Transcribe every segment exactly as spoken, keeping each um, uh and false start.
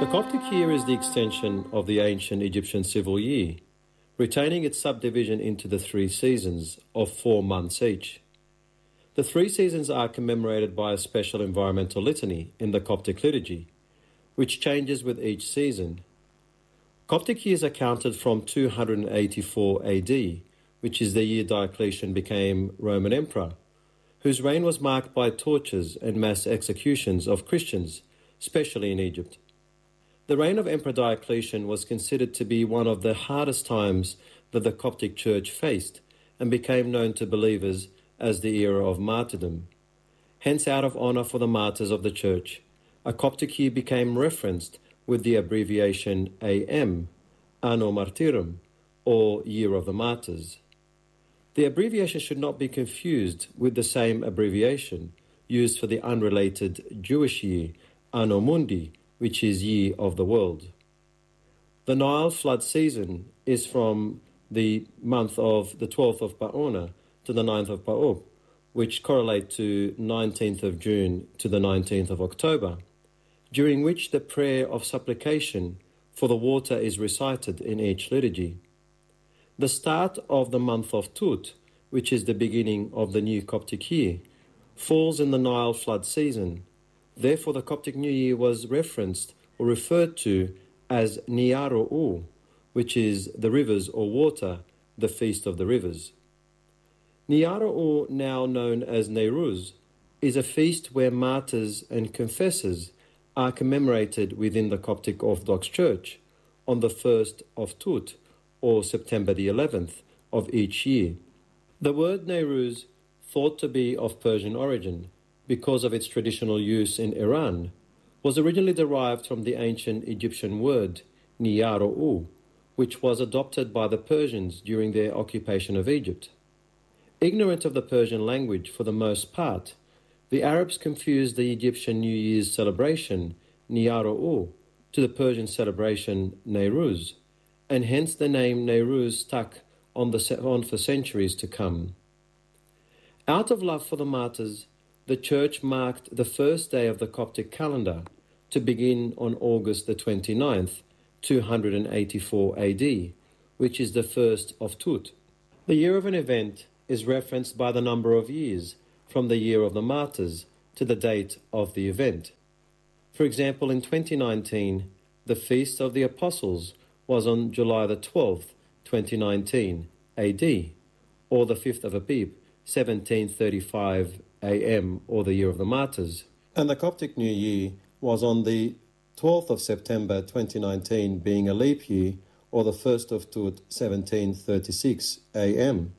The Coptic year is the extension of the ancient Egyptian civil year, retaining its subdivision into the three seasons of four months each. The three seasons are commemorated by a special environmental litany in the Coptic liturgy, which changes with each season. Coptic years are counted from two hundred eighty-four A D, which is the year Diocletian became Roman Emperor, whose reign was marked by tortures and mass executions of Christians, especially in Egypt. The reign of Emperor Diocletian was considered to be one of the hardest times that the Coptic Church faced and became known to believers as the era of martyrdom. Hence, out of honour for the martyrs of the Church, a Coptic year became referenced with the abbreviation A M, Anno Martyrum, or Year of the Martyrs. The abbreviation should not be confused with the same abbreviation used for the unrelated Jewish year, Anno Mundi, which is Year of the World. The Nile flood season is from the month of the twelfth of Pa'ona to the ninth of Pa'ob, which correlate to nineteenth of June to the nineteenth of October, during which the prayer of supplication for the water is recited in each liturgy. The start of the month of Tut, which is the beginning of the new Coptic year, falls in the Nile flood season. Therefore, the Coptic New Year was referenced or referred to as Niyaru, which is the rivers or water, the feast of the rivers. Niyaru, now known as Nowruz, is a feast where martyrs and confessors are commemorated within the Coptic Orthodox Church on the first of Tut, or September the eleventh of each year. The word Nowruz, thought to be of Persian origin, because of its traditional use in Iran, was originally derived from the ancient Egyptian word Niyaru, which was adopted by the Persians during their occupation of Egypt. Ignorant of the Persian language for the most part, the Arabs confused the Egyptian New Year's celebration, Niyaru, to the Persian celebration, Nowruz, and hence the name Nowruz stuck on, the, on for centuries to come. Out of love for the martyrs, the Church marked the first day of the Coptic calendar to begin on August the twenty-ninth, two hundred eighty-four A D, which is the first of Tut. The year of an event is referenced by the number of years from the year of the martyrs to the date of the event. For example, in twenty nineteen, the Feast of the Apostles was on July the twelfth, twenty nineteen A D, or the fifth of Abib, seventeen thirty-five A M, or the Year of the Martyrs. And the Coptic New Year was on the twelfth of September twenty nineteen, being a leap year, or the first of Tut, seventeen thirty-six A M.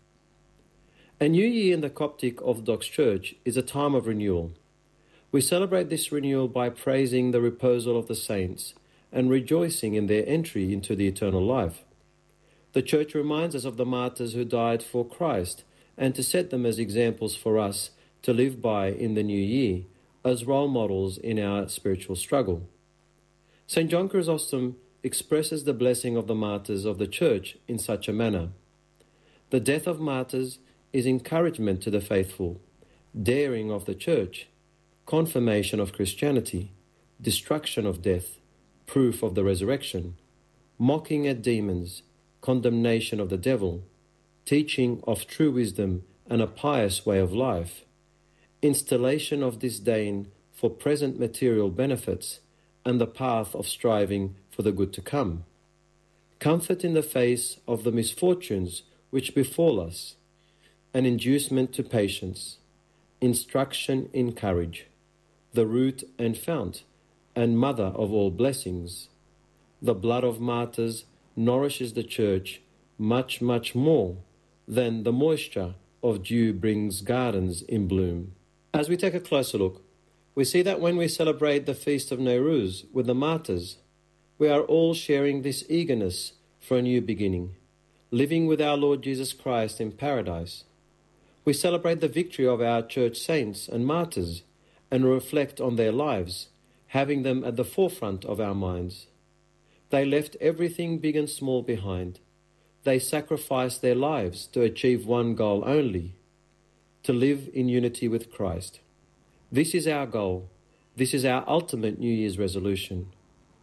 A new year in the Coptic Orthodox Church is a time of renewal. We celebrate this renewal by praising the reposal of the saints and rejoicing in their entry into the eternal life. The Church reminds us of the martyrs who died for Christ and to set them as examples for us to live by in the new year, as role models in our spiritual struggle. Saint John Chrysostom expresses the blessing of the martyrs of the Church in such a manner. The death of martyrs is encouragement to the faithful, daring of the Church, confirmation of Christianity, destruction of death, proof of the resurrection, mocking at demons, condemnation of the devil, teaching of true wisdom and a pious way of life, installation of disdain for present material benefits and the path of striving for the good to come, comfort in the face of the misfortunes which befall us, an inducement to patience, instruction in courage, the root and fount and mother of all blessings. The blood of martyrs nourishes the Church much, much more than the moisture of dew brings gardens in bloom. As we take a closer look, we see that when we celebrate the Feast of Nowruz with the martyrs, we are all sharing this eagerness for a new beginning, living with our Lord Jesus Christ in paradise. We celebrate the victory of our church saints and martyrs and reflect on their lives, having them at the forefront of our minds. They left everything big and small behind. They sacrificed their lives to achieve one goal only, to live in unity with Christ. This is our goal. This is our ultimate New Year's resolution.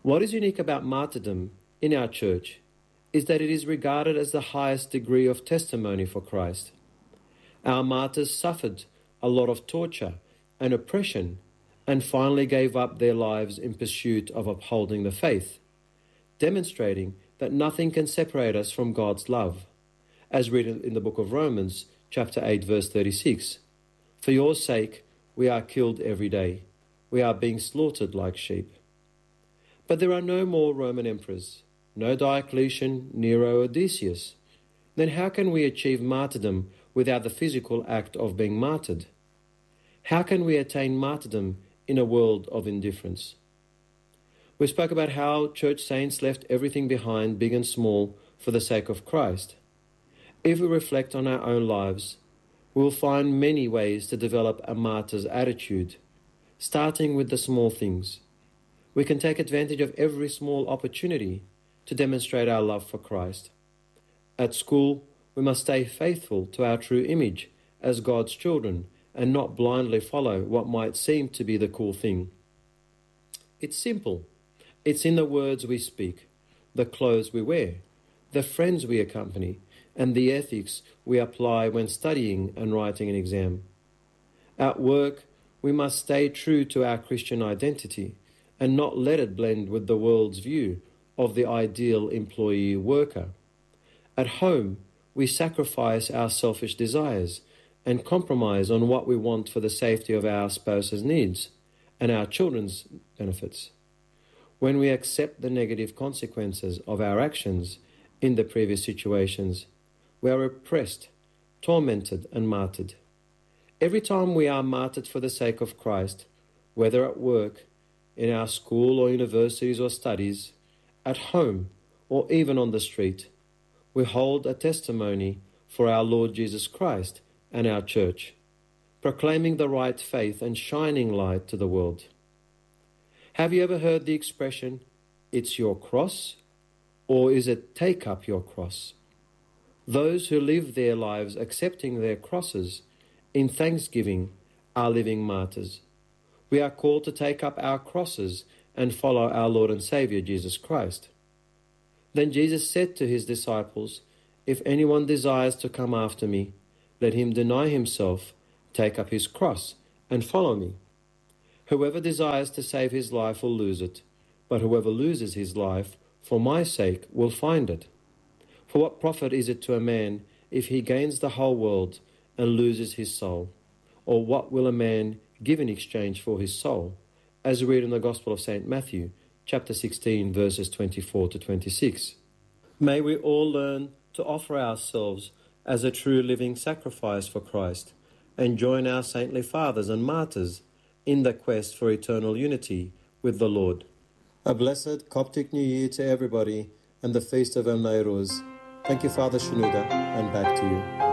What is unique about martyrdom in our church is that it is regarded as the highest degree of testimony for Christ. Our martyrs suffered a lot of torture and oppression and finally gave up their lives in pursuit of upholding the faith, demonstrating that nothing can separate us from God's love, as written in the book of Romans, chapter eight, verse thirty-six. For your sake, we are killed every day. We are being slaughtered like sheep. But there are no more Roman emperors, no Diocletian, Nero, or Decius. Then how can we achieve martyrdom without the physical act of being martyred? How can we attain martyrdom in a world of indifference? We spoke about how church saints left everything behind, big and small, for the sake of Christ. If we reflect on our own lives, we will find many ways to develop a martyr's attitude, starting with the small things. We can take advantage of every small opportunity to demonstrate our love for Christ. At school, we must stay faithful to our true image as God's children and not blindly follow what might seem to be the cool thing. It's simple. It's in the words we speak, the clothes we wear, the friends we accompany, and the ethics we apply when studying and writing an exam. At work, we must stay true to our Christian identity and not let it blend with the world's view of the ideal employee worker. At home, we sacrifice our selfish desires and compromise on what we want for the safety of our spouse's needs and our children's benefits. When we accept the negative consequences of our actions in the previous situations, we are oppressed, tormented, and martyred. Every time we are martyred for the sake of Christ, whether at work, in our school or universities or studies, at home, or even on the street, we hold a testimony for our Lord Jesus Christ and our church, proclaiming the right faith and shining light to the world. Have you ever heard the expression, "It's your cross," or is it "take up your cross"? Those who live their lives accepting their crosses in thanksgiving are living martyrs. We are called to take up our crosses and follow our Lord and Saviour Jesus Christ. Then Jesus said to his disciples, "If anyone desires to come after me, let him deny himself, take up his cross, and follow me. Whoever desires to save his life will lose it, but whoever loses his life for my sake will find it. For what profit is it to a man if he gains the whole world and loses his soul? Or what will a man give in exchange for his soul?" As we read in the Gospel of Saint Matthew, chapter sixteen, verses twenty-four to twenty-six. May we all learn to offer ourselves as a true living sacrifice for Christ and join our saintly fathers and martyrs in the quest for eternal unity with the Lord. A blessed Coptic New Year to everybody and the Feast of El Nairouz. Thank you, Father Shenouda, and back to you.